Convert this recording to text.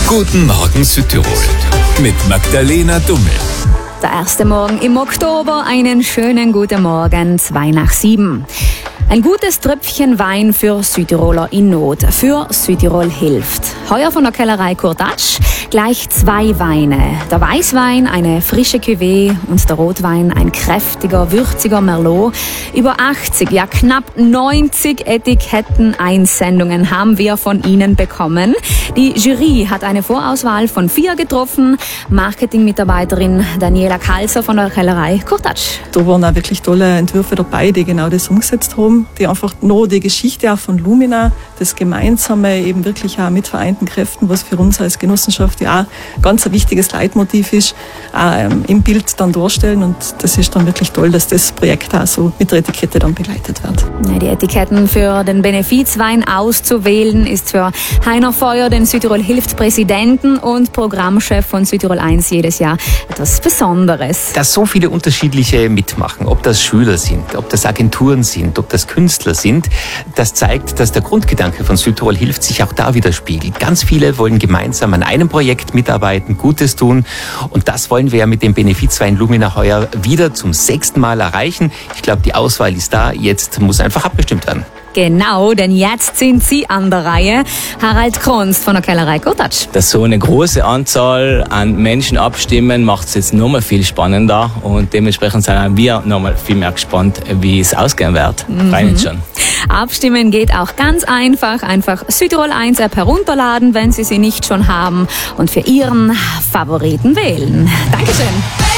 Guten Morgen Südtirol mit Magdalena Dummel. Der erste Morgen im Oktober, einen schönen guten Morgen, 6:02. Ein gutes Tröpfchen Wein für Südtiroler in Not, für Südtirol hilft. Heuer von der Kellerei Kurtatsch gleich 2 Weine. Der Weißwein, eine frische Cuvée, und der Rotwein, ein kräftiger, würziger Merlot. Über 80, ja knapp 90 Etiketten-Einsendungen haben wir von Ihnen bekommen. Die Jury hat eine Vorauswahl von 4 getroffen. Marketingmitarbeiterin Daniela Kalser von der Kellerei Kurtatsch. Da waren auch wirklich tolle Entwürfe dabei, die genau das umgesetzt haben, die einfach nur die Geschichte auch von Lumina, das Gemeinsame eben wirklich auch mit vereinten Kräften, was für uns als Genossenschaft ja auch ganz ein wichtiges Leitmotiv ist, auch im Bild dann darstellen, und das ist dann wirklich toll, dass das Projekt auch so mit der Etikette dann begleitet wird. Ja, die Etiketten für den Benefizwein auszuwählen ist für Heiner Feuer, den Südtirol hilft Präsidenten und Programmchef von Südtirol 1 jedes Jahr etwas Besonderes. Dass so viele unterschiedliche mitmachen, ob das Schüler sind, ob das Agenturen sind, ob das Künstler sind, das zeigt, dass der Grundgedanke von Südtirol hilft sich auch da widerspiegelt. Ganz viele wollen gemeinsam an einem Projekt mitarbeiten, Gutes tun, und das wollen wir mit dem Benefizwein Lumina heuer wieder zum 6. Mal erreichen. Ich glaube, die Auswahl ist da, jetzt muss einfach abgestimmt werden. Genau, denn jetzt sind Sie an der Reihe. Harald Kronst von der Kellerei Kurtatsch. Dass so eine große Anzahl an Menschen abstimmen, macht es jetzt nochmal viel spannender, und dementsprechend sind wir nochmal viel mehr gespannt, wie es ausgehen wird. Freuen uns schon. Abstimmen geht auch ganz einfach. Einfach Südtirol 1 App herunterladen, wenn Sie sie nicht schon haben, und für Ihren Favoriten wählen. Dankeschön.